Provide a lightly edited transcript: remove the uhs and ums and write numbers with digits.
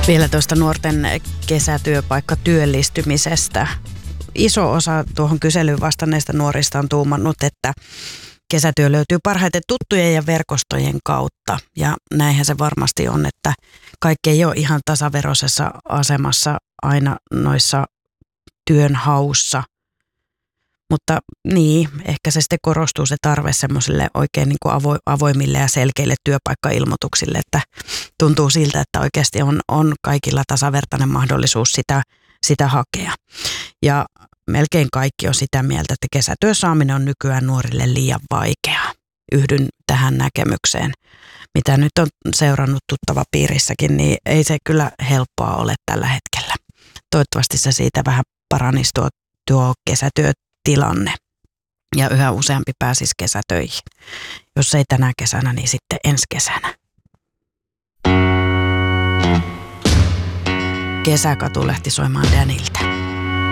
Vielä tuosta nuorten kesätyöpaikkatyöllistymisestä. Iso osa tuohon kyselyyn vastanneista nuorista on tuumannut, että kesätyö löytyy parhaiten tuttujen ja verkostojen kautta. Ja näinhän se varmasti on, että kaikki ei ole ihan tasaveroisessa asemassa aina noissa työnhaussa. Mutta niin, ehkä se sitten korostuu se tarve semmoisille oikein niin kuin avoimille ja selkeille työpaikkailmoituksille, että tuntuu siltä, että oikeasti on kaikilla tasavertainen mahdollisuus sitä hakea. Ja melkein kaikki on sitä mieltä, että kesätyön saaminen on nykyään nuorille liian vaikeaa. Yhdyn tähän näkemykseen. Mitä nyt on seurannut tuttava piirissäkin, niin ei se kyllä helppoa ole tällä hetkellä. Toivottavasti se siitä vähän paranisi tuo kesätyötilanne ja yhä useampi pääsisi kesätöihin. Jos ei tänä kesänä, niin sitten ensi kesänä. Kesäkatu lähti soimaan Danilta.